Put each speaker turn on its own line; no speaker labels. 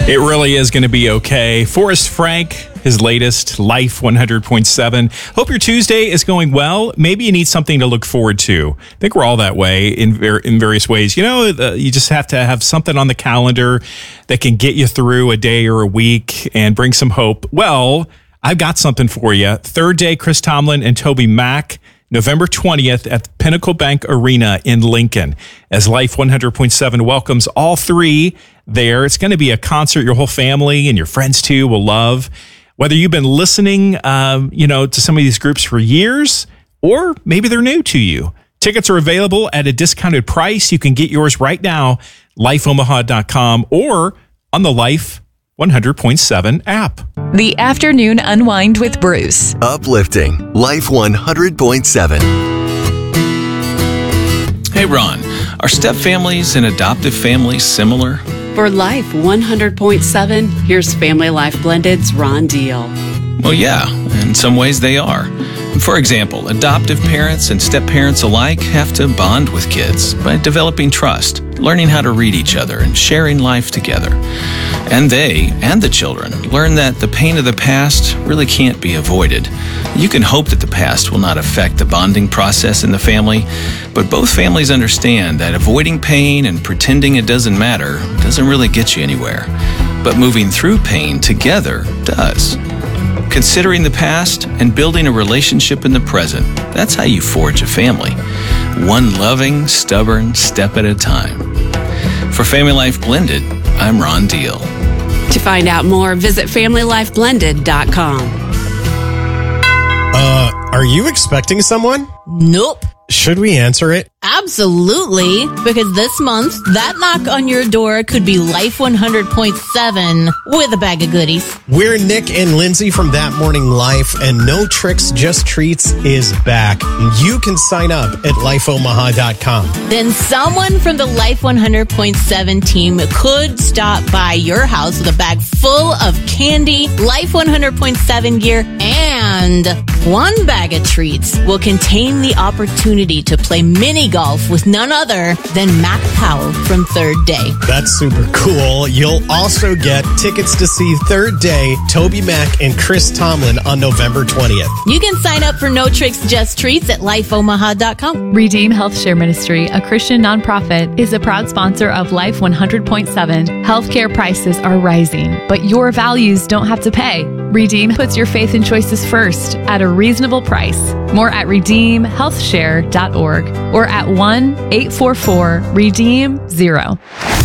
It really is going to be okay. Forrest Frank, his latest, Life 100.7. Hope your Tuesday is going well. Maybe you need something to look forward to. I think we're all that way in various ways. You know, you just have to have something on the calendar that can get you through a day or a week and bring some hope. Well, I've got something for you. Third Day, Chris Tomlin and Toby Mac, November 20th at the Pinnacle Bank Arena in Lincoln, as Life 100.7 welcomes all three there. It's going to be a concert your whole family and your friends too will love. Whether you've been listening, to some of these groups for years, or maybe they're new to you. Tickets are available at a discounted price. You can get yours right now, lifeomaha.com or on the Life 100.7 app.
The Afternoon Unwind with Bruce.
Uplifting Life 100.7.
Hey, Ron, are step families and adoptive families similar?
For Life 100.7, here's Family Life Blended's Ron Deal.
Well, yeah, in some ways they are. For example, adoptive parents and step parents alike have to bond with kids by developing trust, learning how to read each other, and sharing life together. And they and the children learn that the pain of the past really can't be avoided. You can hope that the past will not affect the bonding process in the family, but both families understand that avoiding pain and pretending it doesn't matter doesn't really get you anywhere. But moving through pain together does. Considering the past and building a relationship in the present, that's how you forge a family. One loving, stubborn step at a time. For Family Life Blended, I'm Ron Deal.
To find out more, visit FamilyLifeBlended.com.
Are you expecting someone?
Nope.
Should we answer it?
Absolutely, because this month, that knock on your door could be Life 100.7 with a bag of goodies.
We're Nick and Lindsay from That Morning Life, and No Tricks, Just Treats is back. You can sign up at lifeomaha.com.
Then someone from the Life 100.7 team could stop by your house with a bag full of candy, Life 100.7 gear, and one bag of treats will contain the opportunity to play mini golf with none other than Mac Powell from Third Day.
That's super cool. You'll also get tickets to see Third Day, Toby Mac, and Chris Tomlin on November 20th.
You can sign up for No Tricks, Just Treats at lifeomaha.com.
Redeem Health Share Ministry, a Christian nonprofit, is a proud sponsor of Life 100.7. Healthcare prices are rising, but your values don't have to pay. Redeem puts your faith and choices first at a reasonable price. More at redeemhealthshare.org or at 1-844-REDEEM-0.